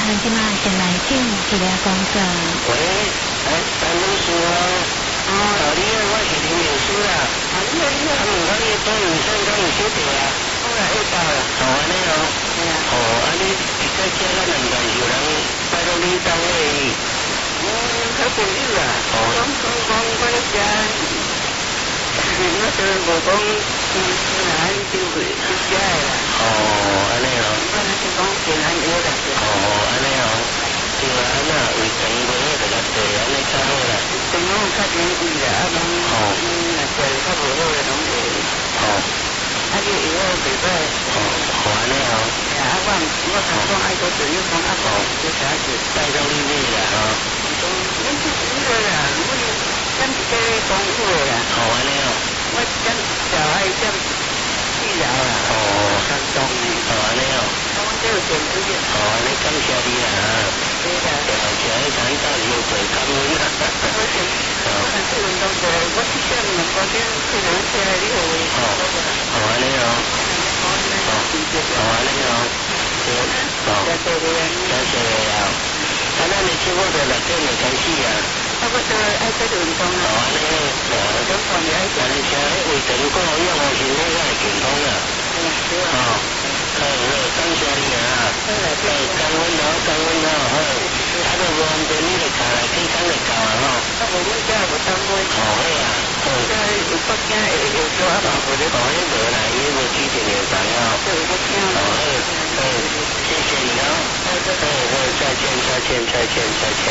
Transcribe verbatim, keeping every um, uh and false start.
咱即马先来进一个工作。 喂，哎，陈律师哦。哦，你好，我是林律师啦。啊，你好，你好。啊，我你做医生敢有小弟啊？好啦，会到啦。好安尼哦。对啊。哦，啊你一个车咱两个有人拜到你单位。嗯，好朋友啊。哦。讲讲讲，我咧家，我都无讲，嗯，哪里就会去家啦。哦，安尼哦。我那是讲平安夜啦。哦，安尼哦。对啊，安那为长辈个就较济，安尼较好啦。长辈较便宜啦，啊拢嗯，若食较无好个拢会。哦。啊，你以后袂歹。哦，好安尼哦。啊，我我头讲爱多做，你讲啊无，就啥子带到你买啦吼。讲，恁是真个啦，我咱是在讲好啦。好安尼哦。我咱小孩咱细聊啦。哦，感动呢。好安尼哦。啊，阮这有电视的。好安尼，感谢你啦。对啦。对啊，是爱谈到有做感恩啦。我是，我是做运动做，我去下面嗰边去人车你好。哦，好安尼哦。哦，好安尼哦。对。哦。谢谢你啊。谢谢啊。啊，咱你节目就六点就开始啊。啊，我就爱做运动啊。好安尼。哦。咁方面爱做。安尼车胃肠过养好身体才会健康啊。嗯，对啊。哦。好，好，感谢你啊。好，感恩哦，感恩哦，好。啊，都无方便你就下来去讲就到啊吼。啊，无阮遮无单位。哦，好啊。好。遮有北京会会做啊嘛，或者讲迄无啦，伊无指定会上哦。对，我听。哦，好，好，谢谢你哦。好，好，好，再见，再见，再见，再见。